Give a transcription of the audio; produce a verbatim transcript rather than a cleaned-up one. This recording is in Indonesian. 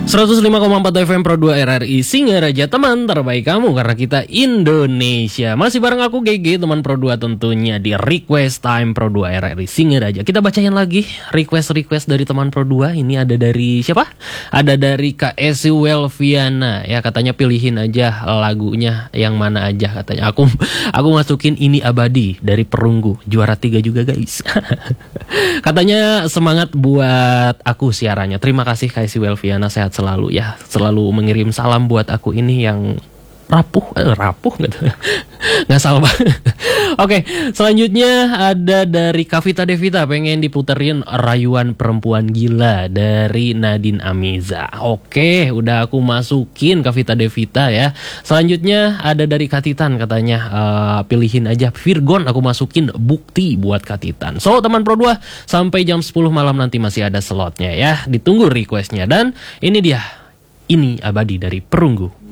seratus lima koma empat F M Pro dua R R I Singaraja, teman terbaik kamu karena kita Indonesia. Masih bareng aku G G, teman Pro dua tentunya di Request Time Pro dua R R I Singaraja. Kita bacain lagi request-request dari teman Pro dua. Ini ada dari siapa? Ada dari Kak Esi Welviana. Ya, katanya pilihin aja lagunya yang mana aja katanya. Aku aku masukin Ini Abadi dari Perunggu, juara tiga juga guys. Katanya semangat buat aku siarannya. Terima kasih Kak Esi Welviana, sehat selalu ya, selalu mengirim salam buat aku ini yang rapuh, eh, rapuh gitu, nggak salah banget. Oke, selanjutnya ada dari Kavita Devita, pengen diputerin Rayuan Perempuan Gila dari Nadine Amiza. Oke, udah aku masukin Kavita Devita ya. Selanjutnya ada dari Katitan, katanya uh, pilihin aja Virgon, aku masukin Bukti buat Katitan. So teman Pro dua, sampai jam sepuluh malam nanti masih ada slotnya ya, ditunggu requestnya. Dan ini dia, Ini Abadi dari Perunggu.